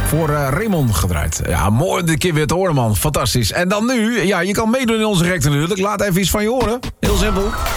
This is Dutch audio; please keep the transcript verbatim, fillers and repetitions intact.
Voor uh, Raymond gedraaid. Ja, mooi dit keer weer te horen, man. Fantastisch. En dan nu, ja, je kan meedoen in onze rek natuurlijk. Laat even iets van je horen. Heel simpel.